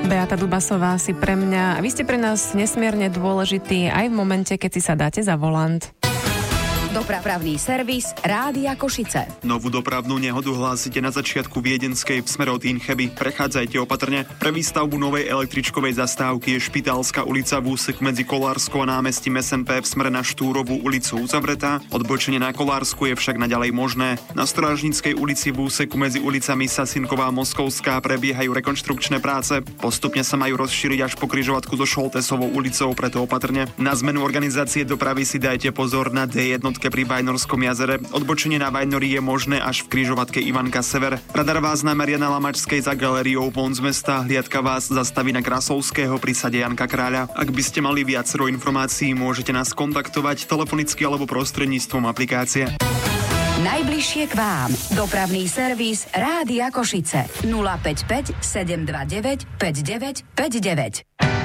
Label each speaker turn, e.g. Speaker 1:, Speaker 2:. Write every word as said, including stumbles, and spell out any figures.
Speaker 1: Beata Dubasová si pre mňa, a vy ste pre nás nesmierne dôležitý aj v momente, keď si sa dáte za volant.
Speaker 2: Dopravný servis Rádia Košice.
Speaker 3: Novú dopravnú nehodu hlásite na začiatku Viedenskej v smere od Incheby. Prechádzajte opatrne. Pre výstavbu novej električkovej zastávky je Špitálska ulica v úseku medzi Kolárskou a námestím es en pé v smere na Štúrovú ulicu uzavretá. Odbočenie na Kolársku je však naďalej možné. Na Strážnickej ulici v úseku medzi ulicami Sasinková a Moskovská prebiehajú rekonštrukčné práce. Postupne sa majú rozšíriť až po križovatku so Šoltesovou ulicou, preto opatrne. Na zmenu organizácie dopravy si dajte pozor na dé jedna pri Vajnorskom jazere. Odbočenie na Vajnori je možné až v križovatke Ivanka Sever. Radar vás nameria na Lamačskej za galériou von z mesta. Hliadka vás zastaví na Krasovského pri sade Janka Kráľa. Ak by ste mali viacero informácií, môžete nás kontaktovať telefonicky alebo prostredníctvom aplikácie.
Speaker 2: Najbližšie k vám. Dopravný servis Rádia Košice. nula päť päť sedem dva deväť päť deväť päť deväť.